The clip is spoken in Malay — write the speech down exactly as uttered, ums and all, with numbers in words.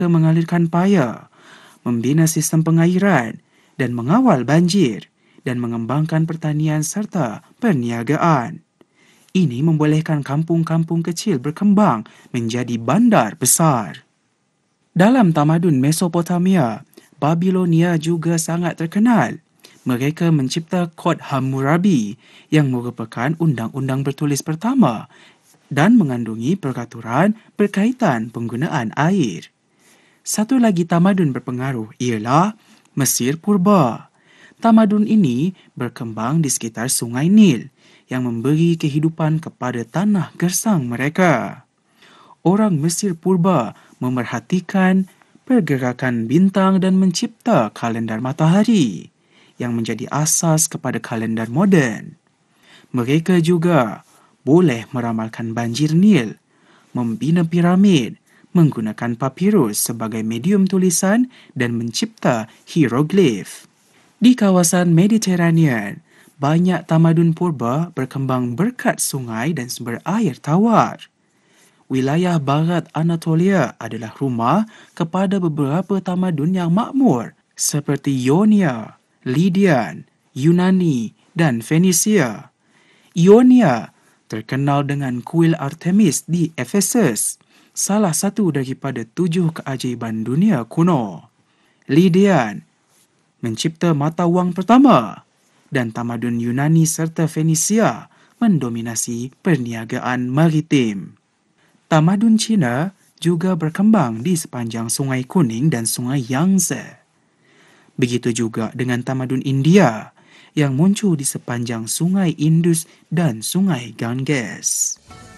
mengalirkan paya, membina sistem pengairan dan mengawal banjir dan mengembangkan pertanian serta perniagaan. Ini membolehkan kampung-kampung kecil berkembang menjadi bandar besar. Dalam tamadun Mesopotamia, Babilonia juga sangat terkenal. Mereka mencipta Kod Hammurabi yang merupakan undang-undang bertulis pertama dan mengandungi peraturan berkaitan penggunaan air. Satu lagi tamadun berpengaruh ialah Mesir Purba. Tamadun ini berkembang di sekitar Sungai Nil yang memberi kehidupan kepada tanah gersang mereka. Orang Mesir Purba memerhatikan pergerakan bintang dan mencipta kalendar matahari yang menjadi asas kepada kalendar moden. Mereka juga boleh meramalkan banjir Nil, membina piramid, menggunakan papirus sebagai medium tulisan dan mencipta hieroglif. Di kawasan Mediterranean, banyak tamadun purba berkembang berkat sungai dan sumber air tawar. Wilayah barat Anatolia adalah rumah kepada beberapa tamadun yang makmur seperti Ionia, Lydian, Yunani dan Fenisia. Ionia terkenal dengan kuil Artemis di Ephesus, salah satu daripada tujuh keajaiban dunia kuno. Lydian mencipta mata wang pertama dan tamadun Yunani serta Fenisia mendominasi perniagaan maritim. Tamadun Cina juga berkembang di sepanjang Sungai Kuning dan Sungai Yangtze. Begitu juga dengan tamadun India yang muncul di sepanjang Sungai Indus dan Sungai Ganges.